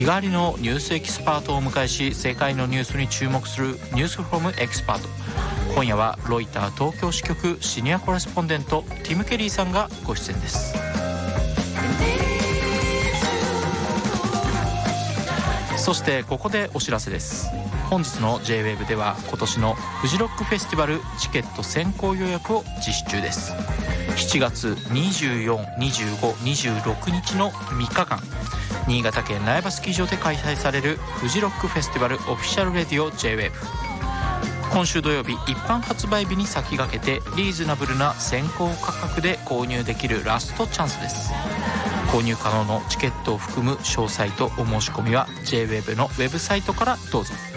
日替わりのニュースエキスパートをお迎えし、世界のニュースに注目するニュースフロムエキスパート。今夜はロイター東京支局シニアコレスポンデントティム・ケリーさんがご出演です。そしてここでお知らせです。本日の J-WAVE では今年のフジロックフェスティバルチケット先行予約を実施中です。7月24、25、26日の3日間、新潟県苗場スキー場で開催されるフジロックフェスティバルオフィシャルレディオ J-WAVE。 今週土曜日、一般発売日に先駆けてリーズナブルな先行価格で購入できるラストチャンスです。購入可能のチケットを含む詳細とお申し込みは J-WAVE のウェブサイトからどうぞ。